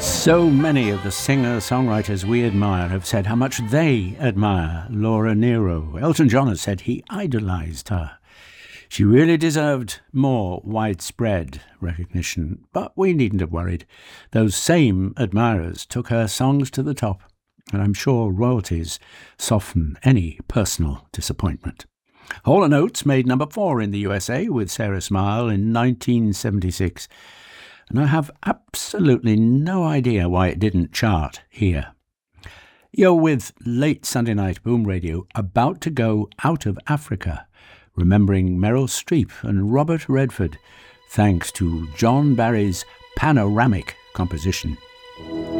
So many of the singer-songwriters we admire have said how much they admire Laura Nyro. Elton John has said he idolized her. She really deserved more widespread recognition, but we needn't have worried. Those same admirers took her songs to the top, and I'm sure royalties soften any personal disappointment. Hall & Oates made number 4 in the USA with Sarah Smile in 1976, and I have absolutely no idea why it didn't chart here. You're with Late Sunday Night Boom Radio, about to go out of Africa, remembering Meryl Streep and Robert Redford, thanks to John Barry's panoramic composition.